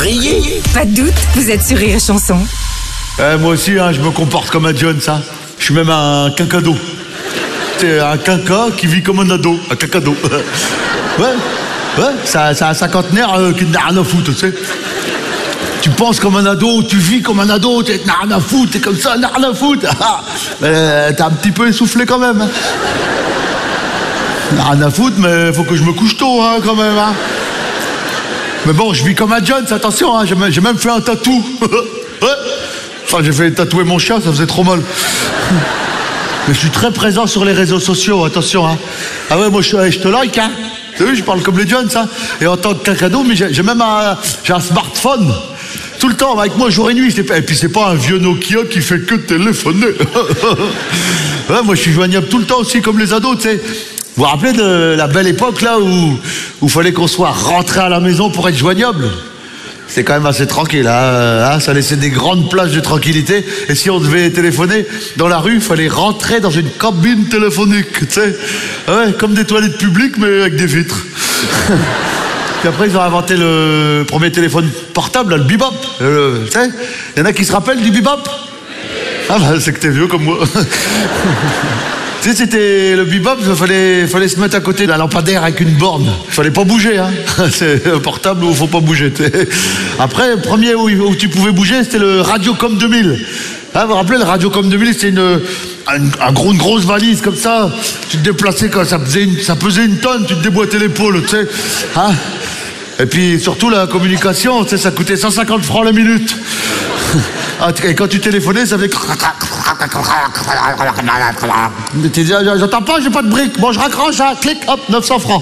briller. Pas de doute, vous êtes sur Rire et Chanson. Moi aussi, je me comporte comme un John, ça. Je suis même un quinquado. C'est un quinca qui vit comme un ado. Un quinquado. Ouais, c'est un cinquantenaire qui n'a rien à foutre, tu sais. Tu penses comme un ado, tu vis comme un ado, tu n'as rien à foutre, t'es comme ça, n'as rien à foutre. T'es un petit peu essoufflé quand même. Rien à foutre, mais faut que je me couche tôt, quand même. Mais bon, je vis comme un Jones, attention, j'ai même fait un tatou. Ouais. Enfin, j'ai fait tatouer mon chien, ça faisait trop mal. Mais je suis très présent sur les réseaux sociaux, attention. Ah ouais, moi je te like, T'as vu, je parle comme les Jones, Et en tant que quinquado, mais j'ai même un smartphone. Tout le temps, avec moi, jour et nuit. Et puis c'est pas un vieux Nokia qui fait que téléphoner. Ouais, moi je suis joignable tout le temps aussi, comme les ados, tu sais. Vous vous rappelez de la belle époque, là, où fallait qu'on soit rentré à la maison pour être joignable? C'était quand même assez tranquille, ça laissait des grandes plages de tranquillité. Et si on devait téléphoner dans la rue, il fallait rentrer dans une cabine téléphonique, tu sais. Ouais, comme des toilettes publiques, mais avec des vitres. Puis après, ils ont inventé le premier téléphone portable, là, le bebop. Tu sais, il y en a qui se rappellent du bebop? Ah bah, c'est que t'es vieux comme moi. Tu sais, c'était le bebop, il fallait se mettre à côté d'un lampadaire avec une borne. Il fallait pas bouger, C'est un portable où il faut pas bouger. Après, le premier où tu pouvais bouger, c'était le Radiocom 2000. Vous vous rappelez, le Radiocom 2000, c'était une grosse valise comme ça. Tu te déplaçais quand ça pesait une tonne, tu te déboîtais l'épaule, tu sais. Et puis surtout la communication, tu sais, ça coûtait 150 francs la minute. Et quand tu téléphonais, ça faisait... Tu dis, j'entends pas, j'ai pas de briques. Bon, je raccroche, clic, hop, 900 francs.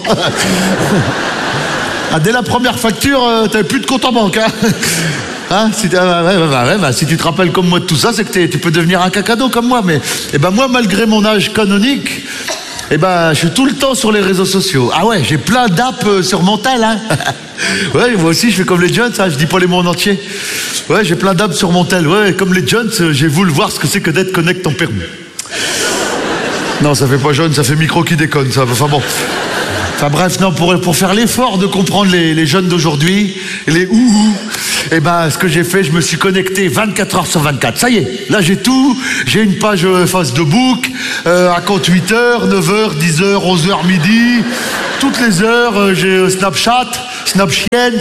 Dès la première facture, t'avais plus de compte en banque. Si tu te rappelles comme moi de tout ça, c'est que tu peux devenir un cacado comme moi. Mais moi, malgré mon âge canonique, je suis tout le temps sur les réseaux sociaux. Ah ouais, j'ai plein d'apps sur mon tel, Ouais, moi aussi, je fais comme les Jones, je dis pas les mots en entier. Ouais, j'ai plein d'apps sur mon tel. Ouais, comme les Jones, j'ai voulu voir ce que c'est que d'être connect en permis. Non, ça fait pas jeune, ça fait micro qui déconne, ça. Enfin bon. Enfin bref, non, pour faire l'effort de comprendre les jeunes d'aujourd'hui, les ouhou, ce que j'ai fait, je me suis connecté 24 heures sur 24. Ça y est, là j'ai tout. J'ai une page Facebook, à compte 8h, 9h, 10h, 11h, midi. Toutes les heures, j'ai Snapchat, Snapchien,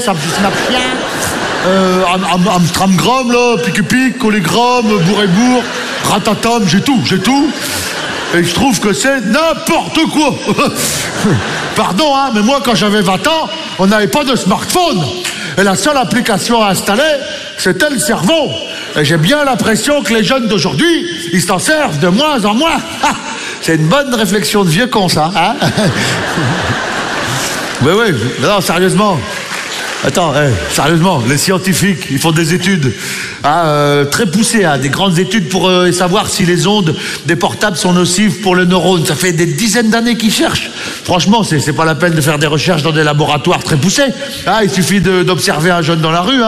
Amstramgram, là, pique-pique, collégramme, bourre-et-bourre, ratatam, j'ai tout. Et je trouve que c'est n'importe quoi. Pardon, mais moi, quand j'avais 20 ans, on n'avait pas de smartphone. Et la seule application à installer, c'était le cerveau. Et j'ai bien l'impression que les jeunes d'aujourd'hui, ils s'en servent de moins en moins. C'est une bonne réflexion de vieux con, ça, Oui, non, sérieusement. Attends, sérieusement, les scientifiques, ils font des études très poussées, des grandes études pour savoir si les ondes des portables sont nocives pour le neurone. Ça fait des dizaines d'années qu'ils cherchent. Franchement, c'est pas la peine de faire des recherches dans des laboratoires très poussés. Il suffit d'observer un jeune dans la rue.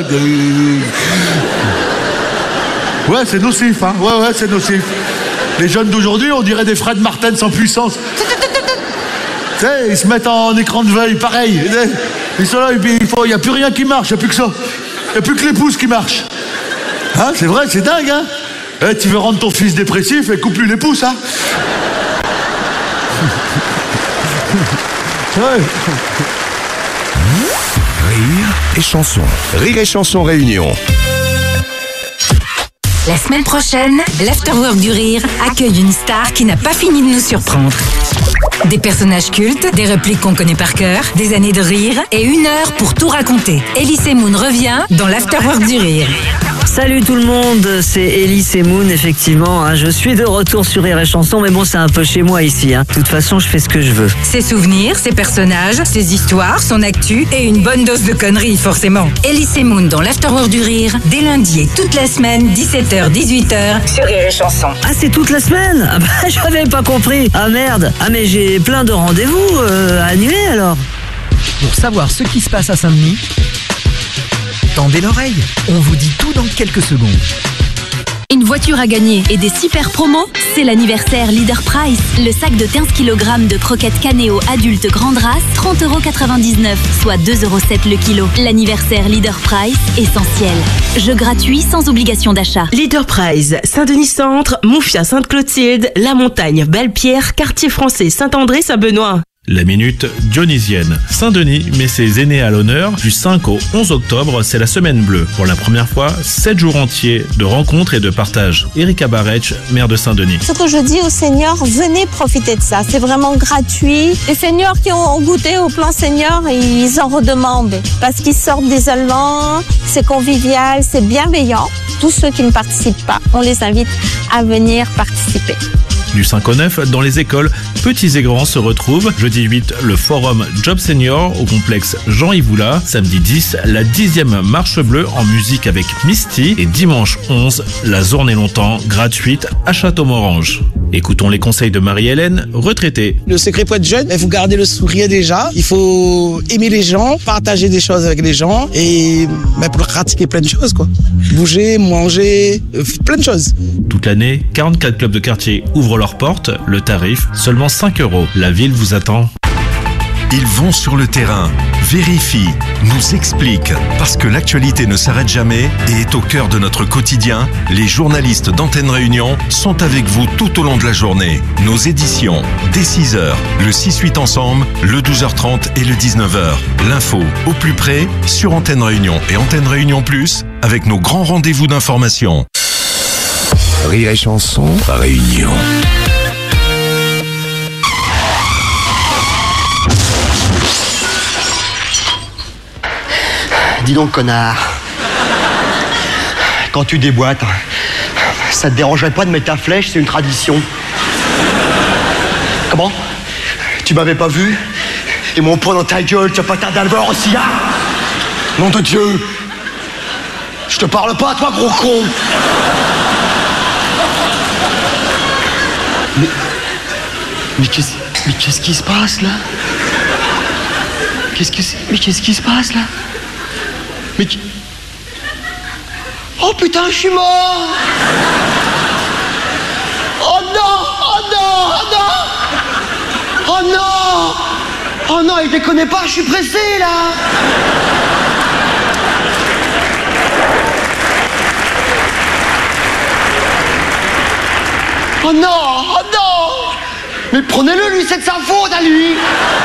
Ouais, c'est nocif, Ouais, c'est nocif. Les jeunes d'aujourd'hui, on dirait des Fred Martin sans puissance. Tu sais, ils se mettent en écran de veille, pareil. Ils sont là, il n'y a plus rien qui marche, il n'y a plus que ça. Il n'y a plus que les pouces qui marchent. C'est vrai, c'est dingue, tu veux rendre ton fils dépressif et coupe-lui les pouces, Ouais. Rire et Chanson. Rire et Chanson Réunion. La semaine prochaine, l'Afterwork du Rire accueille une star qui n'a pas fini de nous surprendre. Des personnages cultes, des répliques qu'on connaît par cœur, des années de rire et 1 heure pour tout raconter. Elise Moon revient dans l'Afterwork du Rire. Salut tout le monde, c'est Elise Moon, effectivement. Je suis de retour sur Rire et Chanson, mais bon, c'est un peu chez moi ici. De toute façon, je fais ce que je veux. Ses souvenirs, ses personnages, ses histoires, son actu et une bonne dose de conneries, forcément. Elise Moon dans l'Afterwork du Rire, dès lundi et toute la semaine, 17h, 18h, sur Rire et Chanson. C'est toute la semaine? J'avais pas compris. Merde. Mais j'ai plein de rendez-vous annulés alors. Pour savoir ce qui se passe à Saint-Denis, tendez l'oreille, on vous dit tout dans quelques secondes. Une voiture à gagner et des super promos, c'est l'anniversaire Leader Price. Le sac de 15 kg de croquettes Canéo adultes grande race, 30,99 €, soit 2,07 € le kilo. L'anniversaire Leader Price, essentiel. Jeu gratuit sans obligation d'achat. Leader Price, Saint-Denis Centre, Moufia Sainte-Clotilde, La Montagne, Belle-Pierre, Quartier Français, Saint-André, Saint-Benoît. La minute dionysienne. Saint-Denis met ses aînés à l'honneur. Du 5 au 11 octobre, c'est la semaine bleue. Pour la première fois, 7 jours entiers de rencontres et de partage. Erika Barretch, maire de Saint-Denis. Ce que je dis aux seniors, venez profiter de ça. C'est vraiment gratuit. Les seniors qui ont goûté au plan senior, ils en redemandent. Parce qu'ils sortent d'isolement, c'est convivial, c'est bienveillant. Tous ceux qui ne participent pas, on les invite à venir participer. Du 5 au 9, dans les écoles, petits et grands se retrouvent. Jeudi 8, le forum Job Senior au complexe Jean-Yves Oula. Samedi 10, la 10e marche bleue en musique avec Misty. Et dimanche 11, la journée longtemps gratuite à Château-Morange. Écoutons les conseils de Marie-Hélène, retraitée. Le secret pour être jeune, il faut garder le sourire déjà. Il faut aimer les gens, partager des choses avec les gens et pour pratiquer plein de choses, quoi. Bouger, manger, plein de choses. Toute l'année, 44 clubs de quartier ouvrent leurs portes. Le tarif, seulement 5 €. La ville vous attend. Ils vont sur le terrain, vérifient, nous expliquent. Parce que l'actualité ne s'arrête jamais et est au cœur de notre quotidien, les journalistes d'Antenne Réunion sont avec vous tout au long de la journée. Nos éditions, dès 6h, le 6-8 ensemble, le 12h30 et le 19h. L'info au plus près sur Antenne Réunion et Antenne Réunion Plus avec nos grands rendez-vous d'information. Rire et chanson, Réunion. Dis donc, connard. Quand tu déboîtes, ça te dérangerait pas de mettre ta flèche, c'est une tradition. Comment? Tu m'avais pas vu? Et mon poing dans ta gueule, tu vas pas tarder à le voir aussi, là? Nom de Dieu! Je te parle pas, toi, gros con! Mais qu'est-ce qui se passe, là? Qu'est-ce qui se passe, là? Oh putain, je suis mort! Oh non! Oh non! Oh non! Oh non! Oh non, il déconne pas, je suis pressé là! Oh non! Oh non! Mais prenez-le, lui, c'est de sa faute à lui!